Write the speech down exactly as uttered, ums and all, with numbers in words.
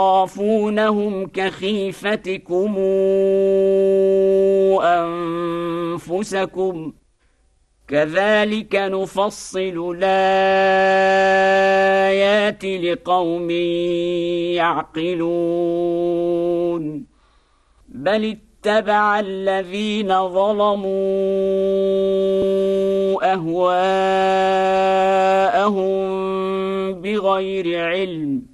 تخافونهم كخيفتكم أنفسكم كذلك نفصل الآيات لقوم يعقلون بل اتبع الذين ظلموا أهواءهم بغير علم